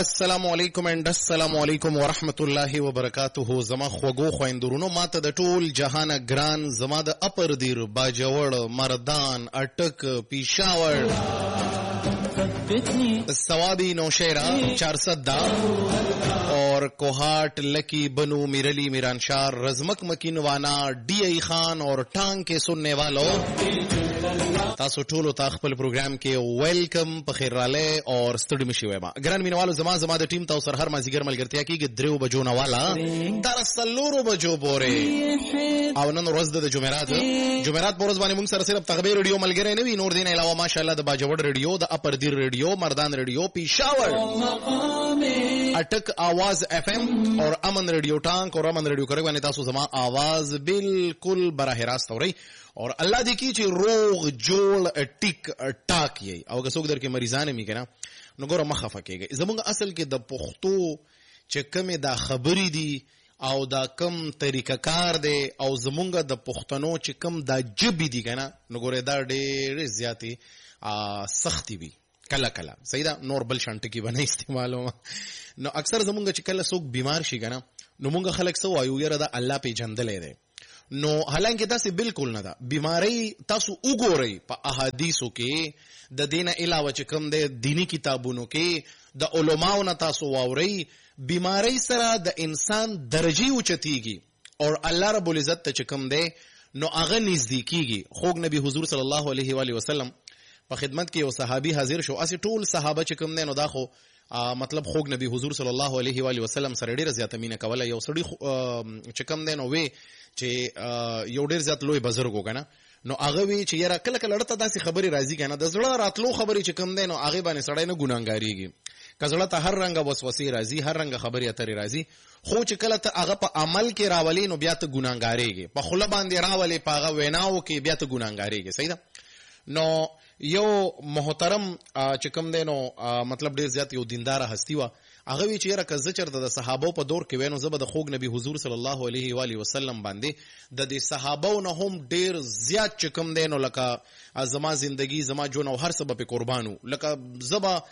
السلام علیکم اند السلام علیکم ورحمت الله وبرکاته. زما خوږو خويندورونو ماته د ټول جهان ګران زما د اپر دیر باجوړ مردان اٹک پیشاور سوابی نوشیرہ 410 اور کوہاٹ لکی بنو میرلی میرانشار رزمک مکینوانا ڈی ای خان اور ٹانگ کے سننے والوں تاسو ټولو ته خپل پروګرام کې ویلکم په خیر راله اور ستړي مشي وایم. ګران مینوالو زما د ټیم تاسو سره هر مازیګر ملګرتیا کیږي 3 بجو نه والا تر 4 بجو پورې او نن ورځ د جمعرات په ورځ باندې موږ سره صرف تغبیر ریډیو ملګری نه وي، نور دین علاوه ماشاءالله د باجوړ ریډیو، د اپر دیر ریډیو، مردان ریډیو، پیشاور اٹک آواز اف ام اور امن ریډیو ټانک اور امن ریډیو کرے باندې تاسو زما आवाज بالکل براه راست اوري اور الله دې کی چې روغ جوړ ټیک ټاک یې او که څوک در کې مریضان می کنه نو ګوره مخه فکیږي. زمونږ اصل کې د پښتو چې کمه دا خبرې دي او دا کم طریقه کار دی او زمونږ د پښتنو چې کم دا جبې دي کنه نو ګوره دا ډېر زیاتې سختی وي کله کله صحیح ده، نور بل شانټ کې باندې استعمالو. نو اکثر زمونږ چې کله څوک بیمار شي کنه نو مونږ خلک سو وایو یاره دا الله په جندلې دی، نو حالانکه تاسو بالکل نه ده. بیماری تاسو وګورئ په احادیثو کې د دین علاوه چې کوم د دینی کتابونو کې د علماو نه تاسو واورئ بیماری سره د انسان درجه اوچتیږي اور الله رب العزت ته چې کوم دی نو هغه نزدیکیږي. خوږ نبی حضور صلی الله علیه و آله وسلم په خدمت کې یو صحابي حاضر شو، اسی ټول صحابه چې کوم دی نو دا خو مطلب خوږ نبی حضور صلی الله علیه و آله وسلم سره ډیره زیاته مینه کوله. یو سړی چې کوم دی نو وی چې یو ډیر زیات لوی بزرګ وکنه نو هغه وی چې یاره کله کله لړته داسې خبري راځي کنه د زړه راتلو خبري چې کوم دی نو هغه باندې سړی نه ګناګاریږي، کزړه ته هر رنګه وسوسه راځي، هر رنګه خبري اترې راځي، خو چې کله ته هغه په عمل کې راولي نو بیا ته ګناګاریږي، په خوله باندې راولي په هغه ویناو کې بیا ته ګناګاریږي. صحیح ده. نو یو محترم چې کوم دی نو مطلب ډیر زیات یو دیندار هستی و، هغه وی چې یاره که زه چېرته د صحابو په دور کې وینو زه به د خوږ نبی حضور صلی الله علیه و آله وسلم باندې د دې صحابو نه هم ډیر زیات چې کوم دی نو لکه زما زندگی زما جون او هر څه به قربانو، لکه زه به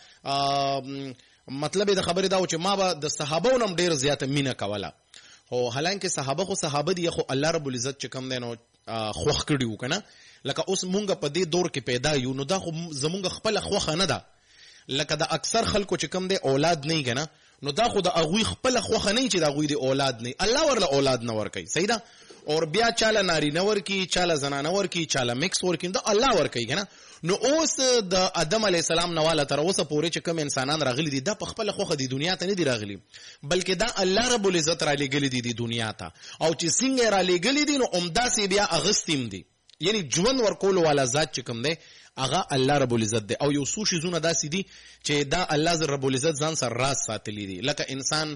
مطلب د خبرې دا و چې ما به د صحابو نه ډیر زیاته مینه کوله. خو حالانکه صحابه خو صحابه دي، خو الله رب العزت چې کوم دی نو خوښ کړي و کنه. لکه اوس مونږ په دې دور کې پیدا یو نو دا خو زمونږ خپل خوخه نه ده، لکه د اکثر خلکو چې کوم دی اولاد نه کنه نو دا خو د اغوی خپل خوخه نه چې د اغوی دی اولاد نه، الله ورله اولاد نه ور کوي. صحیح ده. اور بیا چاله ناری نه ور کی، چاله زنانه ور کی، چاله میکس ور کی، دا الله ور کوي کنه. نو اوس د آدم علی السلام نواله تر اوسه پورې چې کوم انسانان راغلي دي دا په خپل خوخه دی دنیا ته نه دی راغلي، بلکې دا الله رب العزت را لګلي دي د دنیا ته، او چې څنګه را لګلي دي نو عمدا سي بیا اغستیم دي، یعنی ژوند ورکول والا ذات چې کوم دی هغه الله رب العزت دی. او یو څو شیزونه داسې دي چې دا الله رب العزت ځان سره راز ساتلی دي، لکه انسان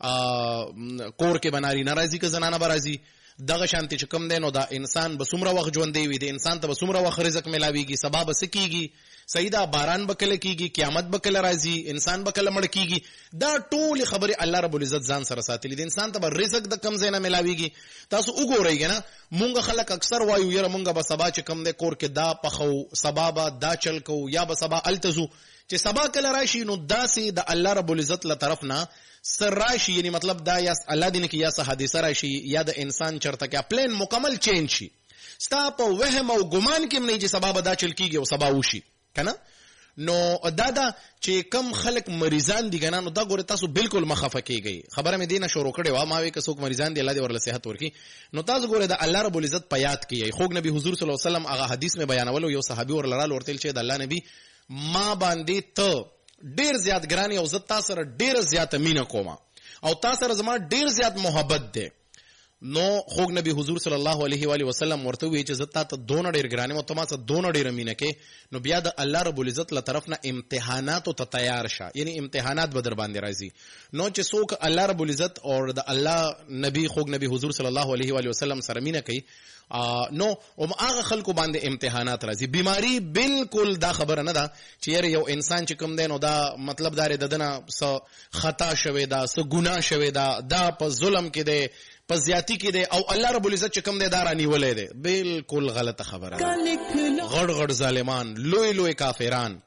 کور کې بناري ناراضي که زنانه برازي دغه شانتي چې کوم دی نو دا انسان به څومره وخت ژوند دی، د انسان ته به څومره وخت رزق ملاويږي، سبا به سکیږي، صحیح ده، باران به کله کیږي، قیامت به کله راځي، انسان به کله مړ کیږي، دا ټول خبره الله رب العزت ځان سره ساتلی دي. انسان ته به رزق د کم ځای نه ملاويږي. تاسو وګورئ کنه مونږ خلک اکثر وایو یره مونږ به سبا چې کم دی کور کې دا پخو، سبا به دا چل کو، یا به سبا التزو، چې سبا کله راشي نو داسې د الله رب العزت له طرف نه سر راشي، یعنی مطلب دا یا الله دې نه کې یا څه حادثه راشي یا د انسان چرته کې پلان مکمل چینج شي، ستا په وهم او ګمان کې نه چې سبا به دا چل کیږي او سبا وشي کنه. نو دا چې کم خلک مریضان دي کنه نو دا ګوره تاسو بالکل مخافه کیږي. خبره مې دینه شروع کړې و ما وی که څوک مریضان دي الله دې ورله صحت ورکړي، نو تاسو ګوره د الله رب العزت په یاد کیږي. خوږ نبی حضور صلی الله علیه وسلم هغه حدیث مې بیانولو، یو صحابي ورلرال ورتل چې د الله نبی ما باندې ته ډیر زیات ګرانی او زه تاسو سره ډیر زیات مینه کوم او تاسو سره زما ډیر زیات محبت ده. نو خوږ نبی حضور صلی الله علیه و آله وسلم ورته وی چې زتا ته دونه ډیر ګرانه او تماسه دونه ډیر مینه کې نو بیا د الله رب العزت له طرف نه امتحانات ته تیار شه، یعنی امتحانات به در باندې راځي. نو چې څوک الله رب العزت او د الله نبی خوږ نبی حضور صلی الله علیه و آله وسلم سره مینه کوي نو هغه خلکو باندې امتحانات راځي. بیماری بالکل دا خبره نه ده چې یو انسان چې کوم دی نو دا مطلب دار ددنه څه خطا شوی دا څه ګناه شوی دا په ظلم کې دی، په زیاتی کې دی، او الله رب العزت چې کوم دی دا رانیولې دی. بالکل غلطه خبره ده. غړ غړ ظالمان، لوی لوی کافران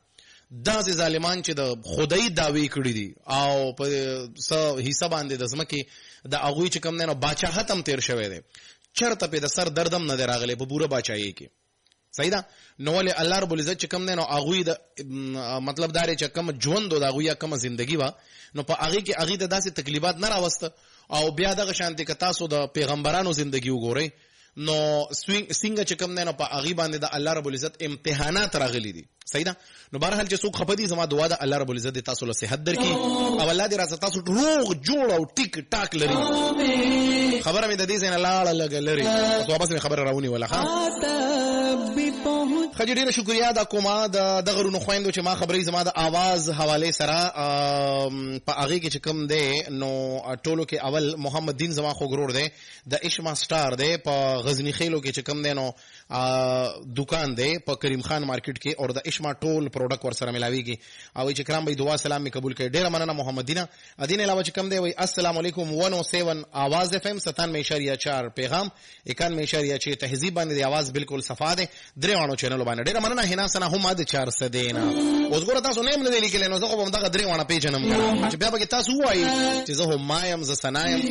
داسې ظالمان چې د خدای دعوی کړی دي او په څه حصہ باندې د ځمکې د هغوی چې کوم دی نو باچاحت هم تیر شوی دی چرته پې د سر دردم نه دی راغلی په پوره باچایۍ کې صحیح ده نو ولې الله رب العزت چې کوم دی نو هغوی د مطلب دا دی چې کوم ژوند و د هغوی یا کومه زندګي وه نو په هغې کې هغې ته داسې تکلیفات نه راوسته او بیا دغه شانتې که تاسو د پیغمبرانو زندګي وګورئ نو څنګه چې کوم دی نو په هغې باندې د الله رب العزت امتحانات راغلي دي صحیح ده نو بهرحال چې څوک خفه دي زما دعا ده الله رب العزت دې تاسو له صحت درکړي او الله دې راځه تاسو روغ جوړ او ټیک ټاک لري خبره مې د دې ځای نه لاړه لږه لرې اوس واپس مې خبره راونیوله خجی ډیره شکریا دا کومه د دغه رونو خويندو چې ما خبرې زما د आवाज حواله سره په هغه کې چې کوم دی نو ټولو کې اول محمد دین زما خو ګرور دی د اشما سٹار دی په غزنی خیلو کې چې کوم دی نو دکان دی په کریم خان مارکیټ کې او د اشما ټول پروډکټ ور سره ملاويږي او چې کرام به دعا سلام می قبول کړي ډیره مننه محمد دین ادین علاوه چې کوم دی وای السلام علیکم 107 आवाज FM 97.4 پیغام 91.6 تهذیب باندې دی आवाज بالکل صفا دی دریوانو چینل باندې ډیره مننه هنا سنا هم د 400 دینا اوس ګوره تاسو نیم نه لیکل نو زه خو هم دغه دریوانه پیژنم چې بیا به تاسو وایي چې زه هم مایم ز سنایم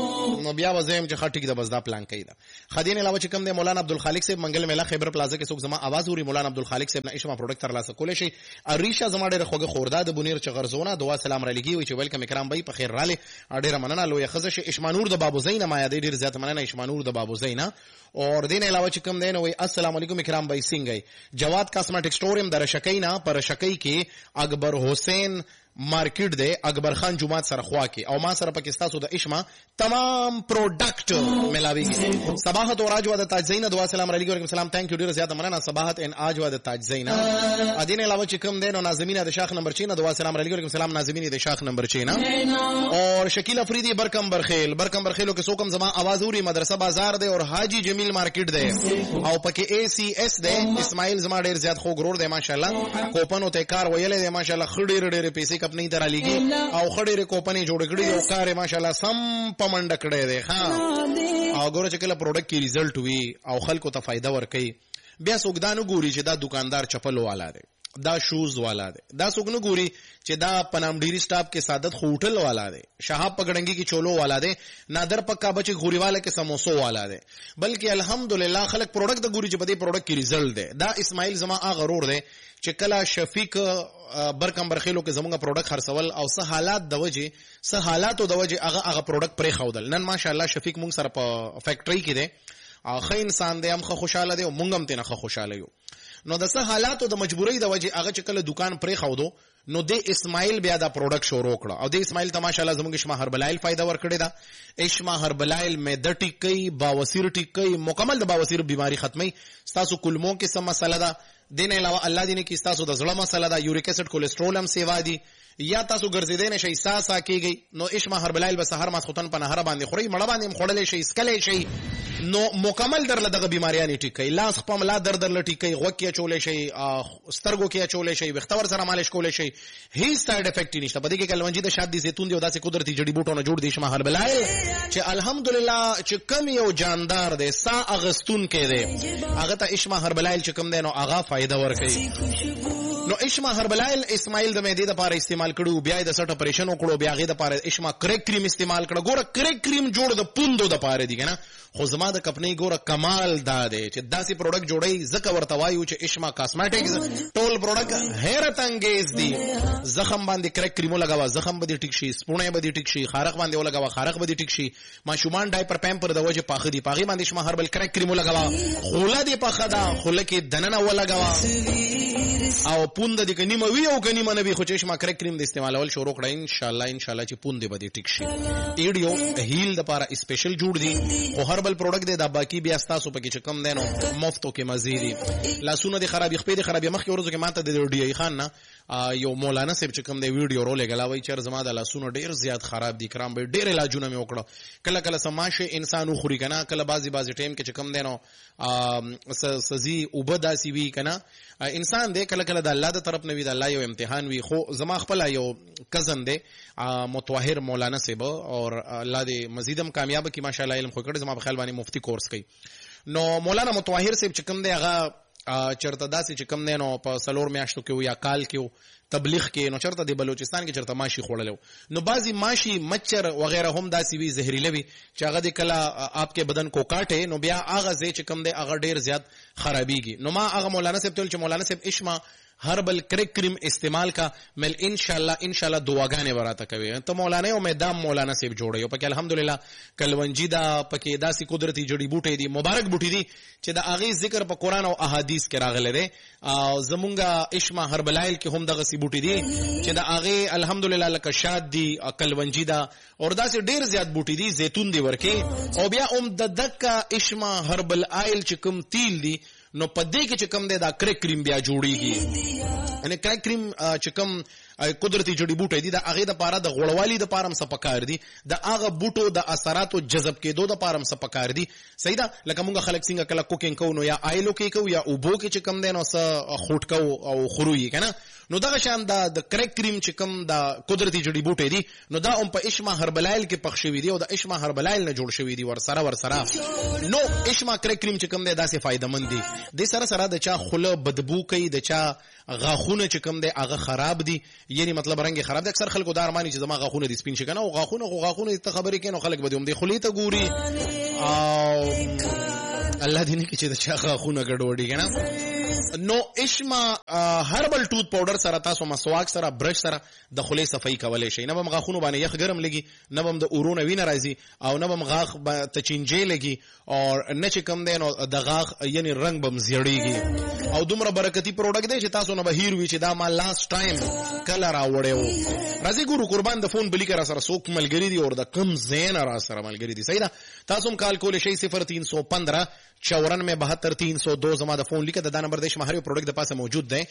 نو بیا وزم چې خټیک د بس دا پلان کوي دا خدین علاوه چې کوم دی مولانا عبدالخالق صاحب منګل میلا خیبر پلازا کې څوک زما आवाज اوري مولانا عبدالخالق صاحب نه اشما پروډکټ تر لاسه کولې شي اریشا زما ډیره خوګه خوردا د بنیر چغرزونه دعا سلام را لګي وي چې ویلکم اکرام بای په خیر رااله ډیره مننه لوی خزش اشمانور د بابو زینا ما یاد ډیر زیات مننه اشمانور د بابو زینا اور دین علاوه چې کوم دی نو السلام علیکم اکرام بای سنگای جواد کاسمیټک سٹور هم در شکینا پر شکی کې اکبر حسین مارکیټ دی اکبر خان جمعات سره خوا کې او ما سره پاکستان د اشما تمام پروډکټ ملاويږي صباحت اور آج ود تاج زینا دعا سلام علیکم سلام ثانک یو ډیر زیات مننه صباحت ان آج ود تاج زینا ادین علاوه چې کوم دی نو ناظمین د شاخ نمبر 6 دعا سلام علیکم سلام ناظمین د شاخ نمبر 6 اور شکیل افریدی برکم برخیل کې سوکم زما आवाज اوري مدرسه بازار دی اور حاجی جمیل مارکیټ دی او پکې ACS دی اسماعیل زما ډیر زیات خو ګرور دی ماشاءالله کوپن او ته کار ویلې دی ماشاءالله خډیر ډیر پیسې خپنی درا لګي او خډيره کوپنی جوړ کړی او کار ماشاءالله سم پمنډ کړی دی ها او ګوره چې کله پروډکټ کې ریزلټ وي او خلکو ته فائدہ ورکړي بیا سوګدانو ګوري چې دا دکاندار چپل والا دی دا شوز والا دی دا سوګنو ګوري چې دا پنام ډيري سٹاپ کې سعادت هوټل والا دی شهاب پګړنګي کې چولو والا دی نادر پکا بچ غوري والا کې سموسو والا دی بلکې الحمدلله خلک پروډکټ د ګوري چې په دې پروډکټ کې ریزلټ دی دا اسماعیل زما غرور دی چې کله شفیق برکم برخیلو کې زمونږ پروډکټ خرڅول او څه حالات د وجه څه حالاتو د وجه هغه پروډکټ پرې خودل نن ماشاءالله شفیق مونږ سره په فیکټری کې دی خو انسان دی هم خوشاله دی او مونږ هم تنه خوشاله یو نو د څه حالاتو د مجبورۍ د وجه هغه چې کله دکان پرې خودو نو د اسماعیل بیا دا پروډکټ شروع کړ او د اسماعیل ته ماشاءالله زموږ اشما هربلایل فائدہ ورکړی دا اشما هربلایل مې د ټیکي باوسیر ټیکي مکمل د باوسیر بیماری ختمي تاسو کلمو کې سم مسله ده دین علاوه الله دې نه کې تاسو د زړه مسله ده یوریک اسید کولیسټرول هم سیوا دي یا تاسو ګرځیدې نه شي ساسا کېږي نو اشما هربلایل به سحر ماسختن په نهر باندې خوري مړه باندې خړلې شي اسکلې شي نو مکمل در لدغه بیماریاں ټیکي لاس خپل لا در لټیکي غوکه چولې شي سترګو کې چولې شي وختور سره مالش کولې شي هیڅ سایډ افیکټ نشته په دې کې کلونجي د شادي زيتون دی او داسې قدرتي جړی بوټونه جوړ دي شمه هربلایل چې الحمدلله چې کم یو جاندار دی سا اغستون کې دی هغه ته اشما هربلایل چې کم دی نو هغه فائدہ ورکړي نو اشما هربلایل اسماعیل د معدې لپاره استعمال کړو بیا د سټ اپریشن وکړو بیا غي د لپاره اشما کریک کریم استعمال کړو ګوره کریک کریم جوړ د پوندو د لپاره دی کنه خو زما د کپنی ګوره کمال دا دی چې داسې پروډکټ جوړي زکه ورته وایو چې اشما کاسمیټکس ټول پروډکټ حیرت انگیز دی زخم باندې کریک کریم لگاوا زخم باندې ټیک شي سپونه باندې ټیک شي خارق باندې ولګاوا خارق باندې ټیک شي ماشومان ډایپر پمپر د وجه پاخه دی پاغي باندې اشما هربل کریک کریم لگاوا خوله دی پاخه دا خوله کې دننه ولګاوا او پوند د کنيمه وی او کنيمه نبی خو چې اشما کریک کریم د استعمالول شروع کړه ان شاء الله چې پوند باندې ټیک شي ایډیو هیل د لپاره سپیشل جوړ دی او هربل پروډکټ دی دا باقی بیا تاسو پکې چې کم دینو مفتو کې مزيدي لاسونه د خرابې خپې د خرابې مخ کې ورځو کې ماته د ډي ای خان نه یو مولانا صاحب چې کم دی ویډیو رول غلاوي چې زما د لاسونو ډیر زیات خراب دي کرام به ډیر علاجونه مې وکړو کله کله سماشه انسان خوري کنه کله بازي ټیم کې چې کم دینو سزي وبدا سی وی کنه انسان دی کله کله د الله د طرف نه وی د الله یو امتحان وی خو زما خپل یو کزن دی متطهر مولانا صاحب اور الله دې مزیدم کامیاب کی ماشاءالله علم خو کړه زما په خیال باندې مفتی کورس کوي نو مولانا متطهر صاحب چې کوم دی هغه چرته داسې چې کم دی نو په 4 میاشتو کې یا کال کې تبلیغ کې نو چرته د بلوچستان کې چرته ماشي خوړلو نو بعضی ماشي مچر وغیرہ هم داسې وی زهريله وی چې هغه د کلا آپ کے بدن کو کاټه نو بیا هغه چې کم دی هغه ډیر زیات خرابيږي نو ما هغه مولانا صاحب ته چې مولانا صاحب اشما هربل کریک کریم استعمال کا مل انشاءالله دعاګانې وراته کوي ته مولانا او مې دام مولانا صاحب جوړیو پکې الحمدلله کلونجی دا پکې داسې قدرتي جړی بوټي دي مبارک بوټي دي چې د اغه ذکر په قران او احادیث کې راغلي دي او زمونږه اشما هربلایل کې هم دغه سی بوټي دي چې د اغه الحمدلله لکه شاد دي کلونجی دا اور داسې ډیر زیات بوټي دي زيتون دي ورکه او بیا د دکا اشما هربل آیل چې کوم تیل دي نو پدې کې چې کم دی دا کریک کریم بیا جوړیږي یعنی کریک کریم چې کم قدرتي جړی بوټي دي دا هغه د پاره د غوړوالي د پاره هم سپکار دي د هغه بوټو د اثراتو جذب کېدو د پاره هم سپکار دي صحیح ده لکه موږ خلک څنګه کله کوکینګ کوو نو یا آیلو کې کوو یا اوبو کې چې کم دی نو خټ کوو او خروي کنه نو دغه شان د کریک کریم چې کم د قدرتي جړی بوټي دي نو دا هم په اشما هربلایل کې پخ شوی دي او د اشما هربلایل نه جوړ شوی دي ور سره نو اشما کریک کریم چې کم دی داسې فائدہ مند دي د سره د چا خوله بدبو کوي د چا غاخونه چې کم دی هغه خراب دي یعنی مطلب رنگ خراب دي اکثر خلکو دار مانی چې زما غاخونه دي سپین شي کنه او غاخونه ته خبرې کین او خلک به هم دي خلی ته ګوري او الله دې نه کې چې د چا غاخونه ګډوډي کنه نو اشما هربل ټوث پاوډر سره تاسو مسواک سره برش سره د خولې صفائی کولای شئ نه به غاخونه باندې یخ ګرم لګي نه به د اورونه وینه راځي او نه به غاخ ته چینجې لګي او نه چې کم دی نو د غاخ یعنی رنگ بم زیړیږي او دومره برکتی پروډکټ دی چې تاسو نه بهیر وی چې دا ما لاست ټایم کلر راوړیو راځي ګورو قربان د فون بلی کرا سره سوک ملګری دی او د کم زین را سره ملګری دی صحیح ده تاسو هم کال کول شي 0315 94 72 302 زما د فون لیکه د نمبر د شمهري پروډکټ د پاسه موجود دی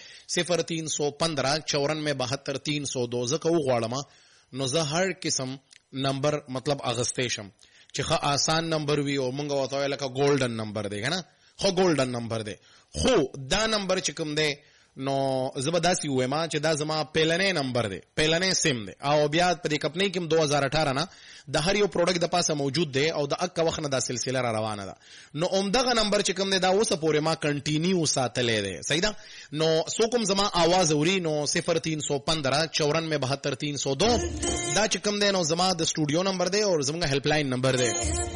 0315 94 72 302 زکه وغواړم نو زه هر قسم نمبر مطلب اغستې شم چې ښه آسان نمبر وي او مونږ وته لکه ګولډن نمبر دی کنه خو ګولډن نمبر دی خو دا نمبر چې کوم دی نو زبرداستی وېما چې دا زما پهلنې نمبر دی پهلنې سیم دی او بیا په دې کمپنی کې 2018 نه د هر یو پروډکټ د پاسه موجود دی او د اک وخت نه دا سلسله را روانه ده نو عمدغه نمبر چې کوم دی دا اوسه پورې ما کنټینیو ساتلې دی صحیح ده نو سو کوم زما आवाज اوري نو 0315 94 72 302 دا چې کوم دی نو زما د سټوډیو نمبر دی او زموږ هیلپ لاین نمبر دی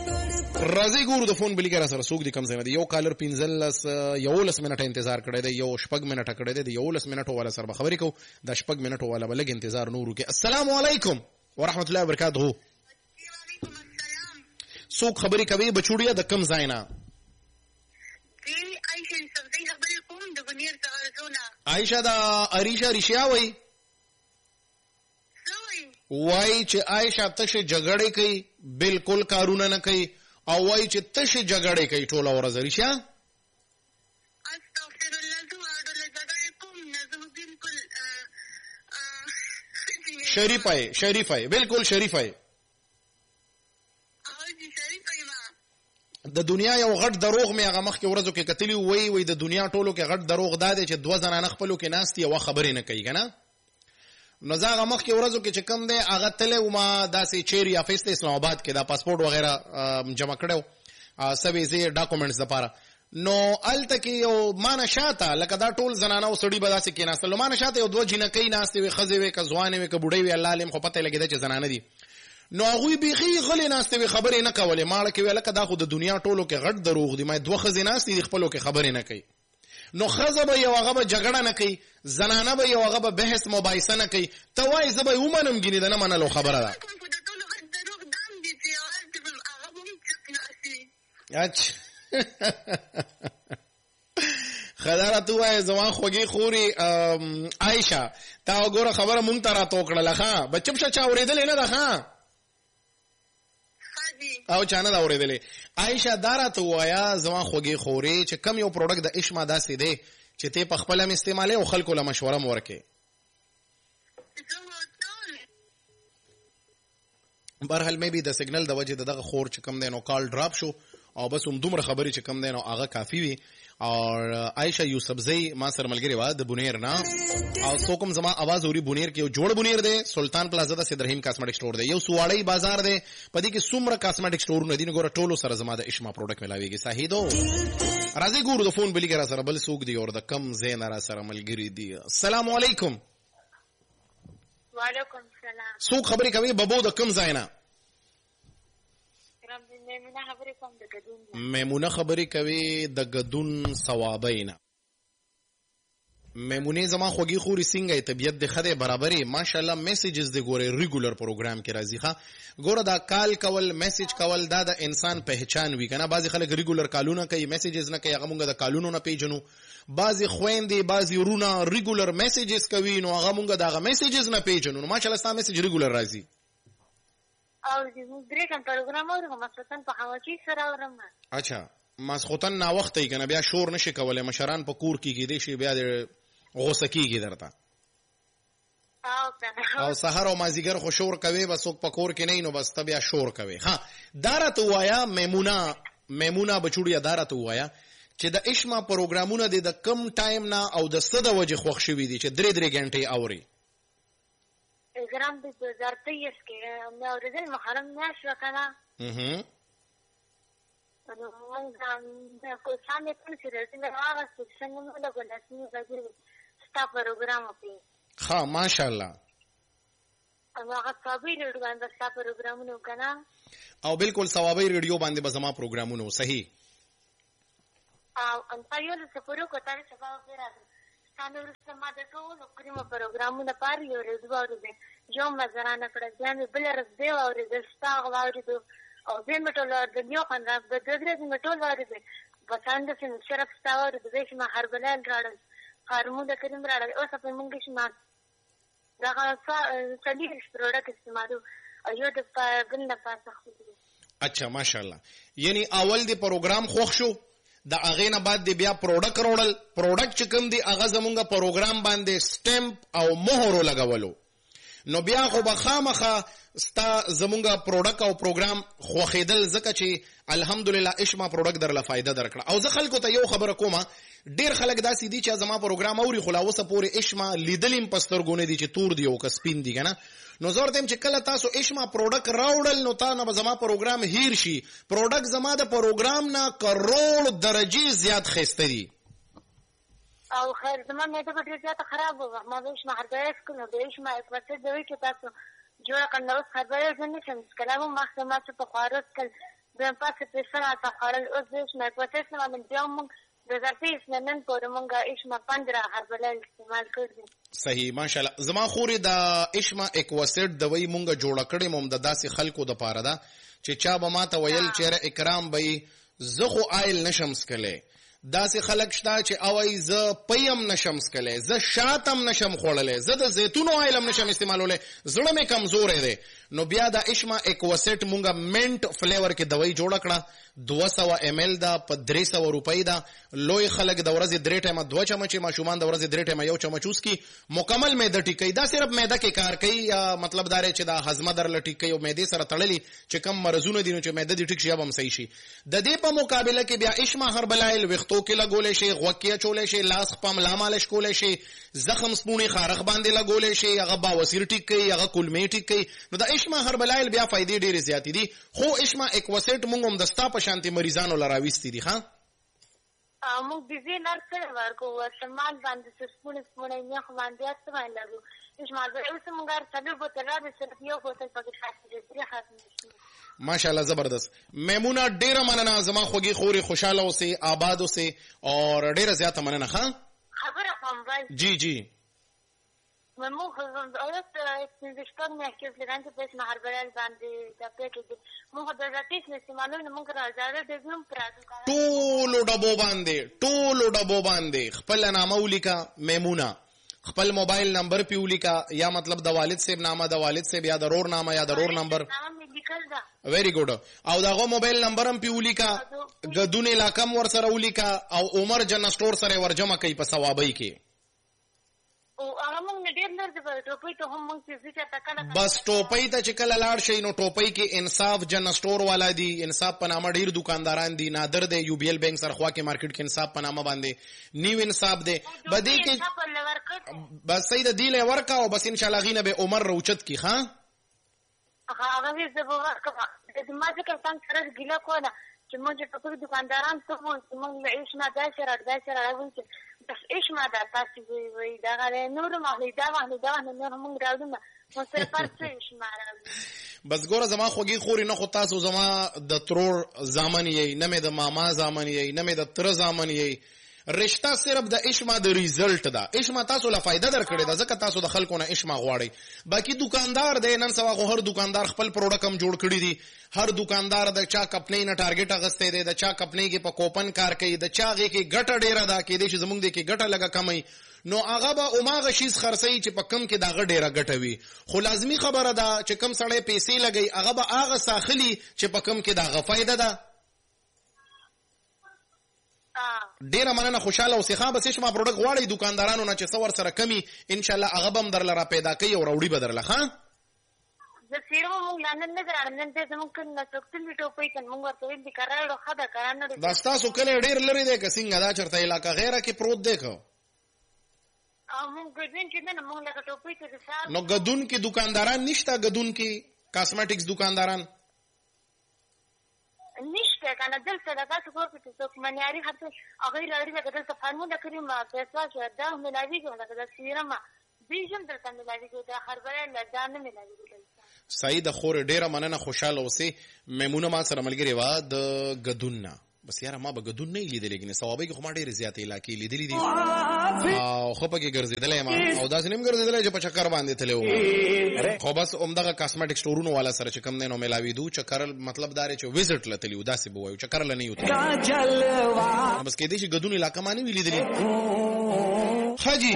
راځي ګورو د فون بلی کرا سره سوق دي کم ځای دی یو کالر 15 یو لس منټه انتظار کړی دی یو شپږ منټه کړی دی یو لس منټه والا سره خبرې کو د شپږ منټه والا بلګ انتظار نورو کې السلام علیکم ورحمت الله وبرکاته وعلیکم السلام سوق خبرې کوي بچوړیا د کم ځای نه دی عائشہ صدی خبرې کوم د بنیر څخه زونه عائشہ دا اریشا رشیا وای وای چې عائشہ تشه جګړې کوي بالکل کارونه نه کوي او وای چې تشه جګړې کوي ټوله ورځ رشیا استغفر الله زه جګړې کوم نه زه بالکل شریفای بالکل شریفای د دنیا یو غټ دروغ می هغه مخ کې ورځو کې کتلی وای د دنیا ټولو کې غټ دروغ داده چې دوه زنانه خپلو کې ناستي او خبرې نه کوي کنه نو زاغه مخ کې ورځو کې چې کم دی هغه تله او ما داسې چیرې افیس ته اسلام آباد کې دا پاسپورت وغیرہ جمع کړو سوي زی ډاکومېنټس لپاره نو الته کې یو مان شاته لکه دا ټول زنانه او سړي به داسې کې ناستل مان شاته یو دوه جنکې ناستي وي خزي وي ک ځوانې وي ک بوډۍ وي الله علم خو پته لګیدا چې زنانه دي نو هغه بيخي غلې ناستي وي خبرې نه کولې ماړه کې ویل کدا خو د دنیا ټولو کې غټ دروغ دي ما دوه خزیناستي خپلو کې خبرې نه کوي نو خزه به یو هغه به جګړه نه کوي زنانه به یو هغه به بحث مباحثه نه کوي ته وای زه به ومنم ګینه نه منلو خبره ده اچ خدای ته وای زما خوږی خوري عائشہ تا وګوره خبره مونږ ته را توکړه ښا بچم شچا اوریدل نه ده ښا او چانه دا اوریدلې عائشہ دارا ته وایا زما خوږی خوري چې کم یو پروډکټ د اشما داسې دی چې ته په خپل استعمالي او خلکو له مشوره مورکه برحال مې به د سیګنل د وجه دغه خور چې کم دی نو کال ډراپ شو او بس هم دومره خبرې چې کم دی نو هغه کافی وي اور عائشہ یوسفزئی ما سره ملګری و د بونیر نه او څوکم زما आवाज اوري بونیر کې یو جوړ بونیر دی سلطان پلازا د سیدرحیم کاسمیټک سٹور دی یو سواړی بازار دی پدې کې څومره کاسمیټک سٹور نه دي ګوره ټولو سره زما د اشما پروډکټ ملاويږي صحیح راځي ګورو د فون بلی کې را سره بل سوق دی اور د کم زین را سره ملګری دی السلام علیکم وعلیکم السلام سوق خبرې کوي بابو د کم زینا میمونه خبرې کوي د غدون ثوابینا میمونه زما خوږی خوري څنګه طبيعت د خده برابرې ماشاءالله میسیجز د ګوره ریګولر پروګرام کې راځي ښا ګوره دا کال کول میسیج کول دا د انسان پہچان وی کنه بعضی خلک ریګولر کالونه کوي میسیجز نه کوي هغه مونږ د کالونو نه پیژنو بعضی خويندې بعضی ورونه ریګولر میسیجز کوي نو هغه مونږ دغه میسیجز نه پیژنو نو ماشاءالله ستا میسیج ریګولر راځي او د درې کم پروګرام اورم مخصوصا په حواجی سره اورم اچھا ماسختن نا وخت یې کنه بیا شور نشي کولای مشران په کور کې کېدې شي بیا د غوسه کیږي درته او سحر او مازیګر خو شور کوي بس په کور کې نه نو بس ته بیا شور کوي ها دارت وایا میمونه بچوړیا دارت وایا چې د اشما پروګرامونه د کم ټایم نه او د صد وجه خوښ شوی دي چې 3 غنټې اوري ګرام د 2023 کې مې اورېدل محرم میاشت وکړه نو موږ کو سامنے په سره چې هغه څنګه موږ له ګلاسي غږی ستا پروګرام وکړي ها ماشاءالله هغه ثوابي ریډیو باندې ستا پروګرامونه وکړه او بالکل ثوابي ریډیو باندې به زما پروګرامونه صحیح او ان پایول څه پرو کوتای څه په راځي ستانه ورسته ما د ټول کریمه پروګرامونه پاره یو ریډیو اورېده جو مزرانه کړه ځان بل رځي اورېده ستا اورېده او دې مټول د یو خنداب د دغه مټول اورېده بساند څنګه شرف ستا اورېده چې ما هر بلال راړل هارمون د کریم راړل او څه په مونږ کې ما دا څلور پروډکټ استعمالو او یو د بل نه پاسه خو اچھا ماشاءالله یعنی اول دی پروګرام خوښ شو دا اغه نه بعد دی بیا پروډکټ روړل پروډکټ چې کوم دی اغه زمونږه پروګرام باندې سٹمپ او مهر لګولو نو بیا خو بخامخه ستا زمونږه پروډکټ او پروګرام خوخیدل زکه چې الحمدلله اشما پروډکټ درله فائدہ درکړه او زه خلکو ته یو خبره کومه ډیر خلک داسې دي چې زما پروګرام اوري خلاصه پورې اشما لیدلیم پسترګونه دي چې تور دی او کسپین دی کنه نو زور تم چې کله تاسو اشما پروډکټ راوړل نو تا نه زما پروګرام هیر شي پروډکټ زما د پروګرام نه کروڑ درجه زیات خسته دي او خیر زما نه ته ډیر زیات خراب و ما ویش ما هر دایس کنه دیش ما پرڅه دوی کې تاسو جوړ کړنه اوس خبره نه شم کلام محکمه څخه په خارج کړ د پاسه په سره تا خارج اوس دیش ما پرڅه نه من بیا د زرتیس نن پورې مونږه اشما 15 هربلل استعمال کړی صحیح ماشاءالله زما خوري د اشما اکواسټ دوی مونږه جوړ کړی مم د داسې خلکو د پاره دا چې چا به ماته ویل چیرې اکرام به زخو آیل نشمس کله داسې خلک شته چې اوای ز پیم نشم سکله ز شاتم نشم خولله ز د زيتون آیلم نشم استعمالوله زړه مې کمزور دی نو بیا د اشما اکواسټ مونږه منټ فلیور کې دوايي جوړ کړه 200 ml دا په 300 روپۍ دا لوی خلک د ورځې 3 ټیمه 2 چمچې ماشومان د ورځې 3 ټیمه یو چمچوس کی مکمل معده ټیکي دا صرف معده کې کار کوي یا مطلب دا چې دا هضمه در لټیکي او معده سره تړلي چې کم مرزونه دي نو چې معده دي ټیک شي هم صحیح شي د دې په مقابله کې بیا اشما هربلایل وختو کې لګولې شي غوکیه چولې شي لاس خپم لامالش کولې شي زخم سپونی خارخ باندې لګولې شي هغه باوسیر ټیکي هغه کولمې ټیکي نو د اشما هربلایل بیا فائدې ډېرې زیاتې دي خو اشما اکواسټ مونږ هم د ستا په شانتي مریضانو لراويستي دي ها موږ د دې نرسه ورکو استعمال باندې سپونه نه خو باندې استعمال لګو اشما به اوس موږ سره په تر د صرف یو بوتل پکې خاصه ماشاءالله زبردست میمونه ډیره مننه زما خوږی خوري خوشاله اوسه آباد اوسه اور ډیره زیاته مننه ها خبره کوم جی جی ممو خزم اولت استنشاق محکز لغانت پیش مهر برال باندې د پېټو مو د ذاتي استعمالونه موږ راځره د زوم پراتو ټولو ډبو باندې خپل نامه ولیکا میمونه خپل موبایل نمبر پی ولیکا یا مطلب د والد صاحب نامه د والد صاحب یا د رور نامه یا د رور نمبر ویری ګډ او داغه موبایل نمبر هم پی ولیکا غدون علاقه ور سره ولیکا او عمر جن سٹور سره ورجمه کوي په ثوابای کې او هغه موږ نه ډېر لر دی ټوپۍ ته هم موږ چې ځي ته کله بس ټوپۍ ته چې کله لاړ شئ نو ټوپۍ کې انصاف جن سٹور والا دی، انصاف په نامه ډېر دکانداران دي، نادر دی، یو بی ایل بینک سره خوا کې مارکیټ کې انصاف په نامه باندې نیو انصاف دی بدی کې بس صحیح د دیله ورکا او بس ان شاء الله غینه به عمر روچت کی ها هغه دې زه ورکا د ما ځکه څنګه سره ګیلا کوله چې موږ په ټول دکانداران ته موږ له ایشنا داسې راځي چې بس ایشما دا تاسو وی دا غره نور ما دا نور موږ راځو نو سره پرڅ ایشما راځي بس ګوره زما خوږی خوري نه خو تاسو زما د ترور زامن یې نه مې د ماما زامن یې نه مې د تر زامن یې رشتہ صرف د اشما د ریزلټ دا اشما تاسو له فائدہ درکړي دا ځکه تاسو د خلکو نه اشما غواړي باقی دکاندار دی نن سبا خو هر دکاندار خپل پروډکټ هم جوړ کړی دی هر دکاندار د چا کپنی نه ټارګټ اغسته دی د چا کپنی کې په کوپن کار کوي د چا غي کې ګټه ډیره ده کې دې چې زمونږ دې کې ګټه لګه کمای نو هغه به اوماغه شیز خرڅي چې په کم کې داغه ډیره ګټه وي خو لازمی خبره ده چې کم سړی پیسې لګي هغه به هغه ساخلی چې په کم کې داغه فائدہ ده ډیره مننه خوشاله اوسې ښه بس شما پروډکټ غواړئ دکاندارانو نه چې څور سره کمی ان شاء الله هغه بم درل را پیدا کوي او وروړي بدرله ښه زه سیرو مونږ لاندې نه درانه نن ته زموږ کنه څوکتل ویټو پې کنه مونږ ورته ویل دي کارړو خدا کارانه دا تاسو کله ډیر لري دی که څنګه دا چرته علاقہ غیره کې پروت دی کو مونږ ګدون چې نه مونږ لکه ټوپۍ ته ځار نو ګدون کې دکانداران نشته ګدون کې کاسمیټکس دکانداران نشته کنه دلته دا تاسو ورته څوک منیاري هرڅه هغه لري دا دلته فارمونه کړی ما پیسې چې دا ملاوي کوله دا سیرم بیجم دلته ملاوي کوي دا خربره لدان ملاوي کوي سعید خور ډیره مننه خوشاله اوسې میمونه ما سره ملګری وا د ګدون بس یاره ما به ګدون نه لیدل لیکن ثوابي خو ما ډېر زیات علاقې لیدلې دي او خو پکې ګرځیدلې ما او داسې نیم ګرځیدلې چې په چکر باندې تلو خو بس عمدغه کاسمیټک سٹورونو والا سره چې کم نه نو ملاوي دو چکر مطلب دار چې وزټ لتلی داسې بوایو چکر لنه یو بس کې دې چې ګدون علاقې مانی ویلیدلې حاجی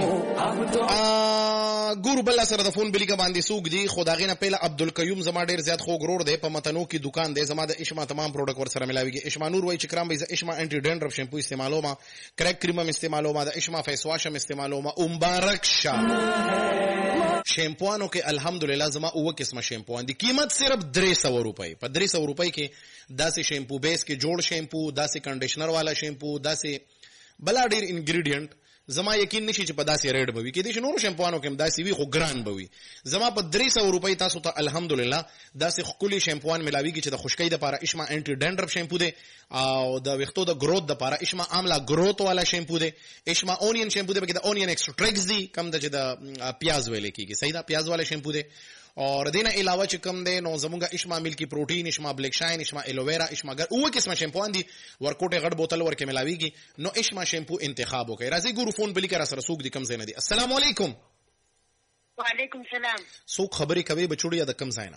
ګور بل سره د فون بلی کا باندې سوق دی خداغې نه پهله عبدالقیوم زما ډیر زیات خو غرور دی په متنو کې دکان دی زما د اشما تمام پروډکټ ور سره ملاويږي اشما نور وای چې کرام به اشما انټي ډینډرف شیمپو استعمالوم کریک کریم استعمالوم د اشما فیس واش استعمالوم مبارک شه شیمپوانو کې الحمدلله زما اوه قسمه شیمپوان دي قیمت صرف 300 روپۍ په 300 روپۍ کې داسې شیمپو بیس کې جوړ شیمپو داسې کنډیشنر والا شیمپو داسې بلا ډیر انګریډینټ زما یقین نشي چې په داسې ریټ بوي کې دي نور شیمپوانو کې داسې وی خو ګران بوي زما په 300 روپۍ تاسو ته الحمدلله داسې خولي شیمپوان ملاويږي چې د خشکۍ لپاره اشما انټي ډینډرف شیمپو دی او د ویختو د گروث لپاره اشما آملا گروث والا شیمپو دی اشما اونین شیمپو دی کې د اونین ایکستراکټس دی کم د چې د پیاز ویلې کیږي صحیح دا پیاز والا شیمپو دی اور دینه علاوه چې کم دی نو زمونږه اشما ملکی پروتین اشما بلیک شاین اشما الوویرا اشما ګر اوه قسمه شیمپوان دي ورکوټه غټ بوتل ورکه ملاويږي نو اشما شیمپو انتخاب وکړئ راځي ګورو فون بلی کرا سره سوق دي کم زینه دي السلام علیکم وعلیکم السلام سوق خبري کوي بچوړیا د کم زینه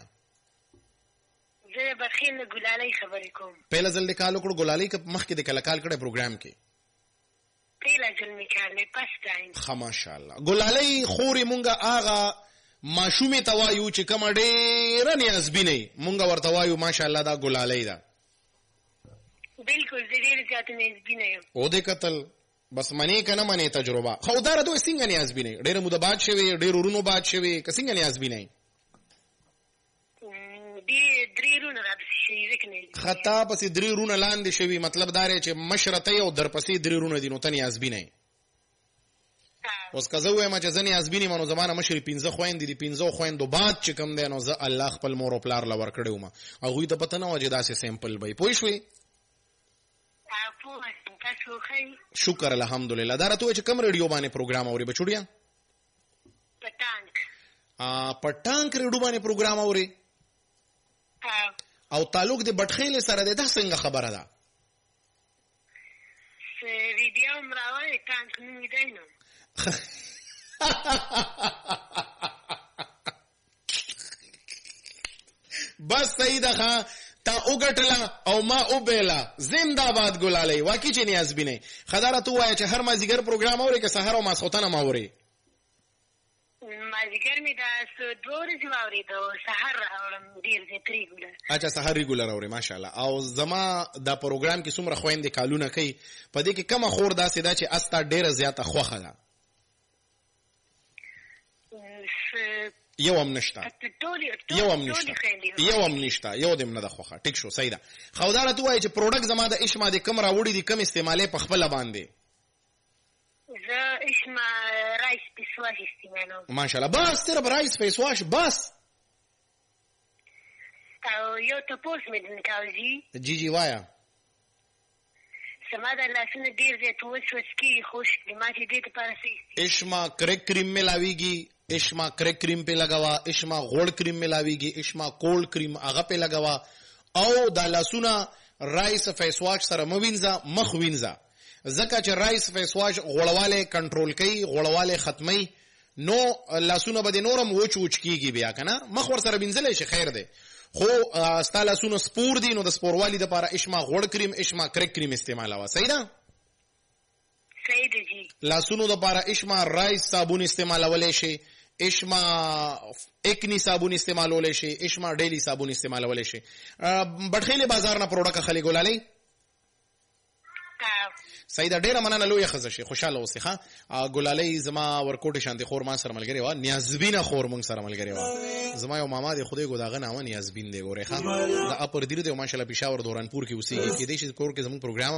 زه بخیل ګلالي خبرې کوم پهله ځل د کال وکړو ګلالي ک مخ کې د کال کړه پروګرام کې پهله ځل میکاله پس ټایم خ ماشاءالله ګلالي خوري مونږه آغا ماشومه توایو چې کوم ډېر نیاز بیني مونږ ورته وایو ماشاءالله دا ګلالي دا بالکل ډېر زیات نیاز بیني او دې قتل بس منی کنه منی تجربه خو دا دوه څنګه نیاز بیني ډېر موده بعد شوی ډېر ورونو بعد شوی څنګه نیاز بیني دې درې رونه راځي ځکه خطا پسې درې رونه لاندې شوی مطلب دا چې مشرته او در پسې درې رونه دي نو ته نیاز بیني اوس که زه وایم چې ځنې ازبینی مانو زمانه مشرې 15 خويندې دي 15 خويندو بعد چې کم دی نو زه الله خپل مور او پلار لور کړو ما هغه ته پته نه و چې داسې سیمپل وي پوه شوې شکر الحمدلله دا راته چې کم ریډیو باندې پروګرام اوري بچوړیا پټانک ریډیو باندې پروګرام اوري او تعلق د بټخیل سره د څنګه خبره ده ریډیو مراوي ټانک نه دی نو بس صحیح ده تا اوګټلا او ما اوبېلا زنده‌باد ګلالي واکې چې نیاز بینه خداره تو وای چې هر مازیګر پروګرام اوري که سحر او ماسختنه ما اوري مازیګر می دا دوه ورځې اوري دا سحر اورم ډیر زه ریګولر اچھا سحر ریګولر اوري ماشاءالله او زما دا پروګرام کې څومره خويندې کالونه کوي په دې کې کومه خور داسې دا چې استا ډیره زیاته خوخه ده یو هم نشته یو هم نشته یو دم نه د خوخه ټیک شو صحیح ده خوداره تو وای چې پروډکټ زما د اشما د کم راوړي دي کم استعمالې په خپل باندې زه اشما رایس فیس واش استعمالوم ماشاءالله بس صرف رایس فیس واش بس او یو تپوس مې نکاوځي جی وایا سما د لاسونو ډیر زیات وسوسکی خوش ما چې دې لپاره سي اشما کریک کریم ملاویږي اشما کریک کریم په لگاوا اشما غوړ کریم ملاویږي اشما کولډ کریم هغه په لگاوا او د لاسونو رایس فیس واش سره موینځه مخ وینځه ځکه چې رایس فیس واش غوړواله کنټرول کوي غوړواله ختمي نو لاسونو به نورم وچ کیږي بیا کنه مخ ور سره وینځل شي خیر دی خو ستاسو لاسونو سپور دي نو د سپوروالي لپاره اشما غوړ کریم اشما کریک کریم استعمالوا صحیح ده صحیح دی جی لاسونو لپاره اشما رایس صابون استعمالولای شي اشما اکنی صابون استعمالولای شي اشما ډیلی صابون استعمالولای شي بټخیله بازار نه پروډکټ خلی ګولالي سیدا ډیره مننه لوی خزه شي خوشاله اوسې ښا ګلالۍ زما ورکوټ شانتي خور ما سره ملګری و نیازبینه خور مونږ سره ملګری و زما یو ماما دی خدای ګداغه نامه نیازبین دی ګوره ښا د اپر دیره دی ماشاءالله پېښور دورانپور کې اوسېږي کې دې چې کور کې زموږ پروګرام